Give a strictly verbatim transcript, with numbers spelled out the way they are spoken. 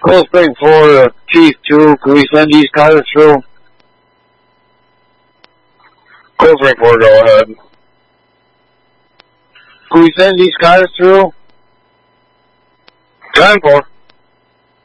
Cold Spring four, uh, Chief two, can we send these cars through? Cold Spring four, go ahead. Can we send these cars through? ten four.